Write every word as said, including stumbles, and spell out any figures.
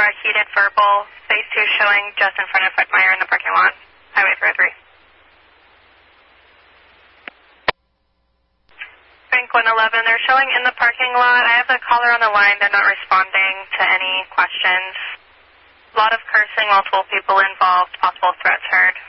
uh, heated verbal. Phase two showing just in front of Fred Meyer in the parking lot, Highway three oh three. Frank one eleven, they're showing in the parking lot. I have the caller on the line. They're not responding to any questions. A lot of cursing, multiple people involved, possible threats heard.